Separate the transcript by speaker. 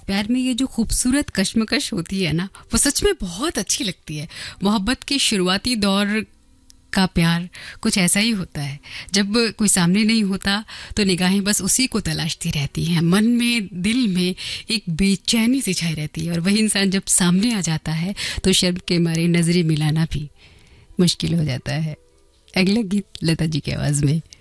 Speaker 1: प्यार में ये जो खूबसूरत कश्मकश होती है ना, वो सच में बहुत अच्छी लगती है। मोहब्बत के शुरुआती दौर का प्यार कुछ ऐसा ही होता है। जब कोई सामने नहीं होता तो निगाहें बस उसी को तलाशती रहती हैं, मन में दिल में एक बेचैनी सी छाई रहती है, और वही इंसान जब सामने आ जाता है तो शर्म के मारे नजरें मिलाना भी मुश्किल हो जाता है। अगला गीत लता जी की आवाज में।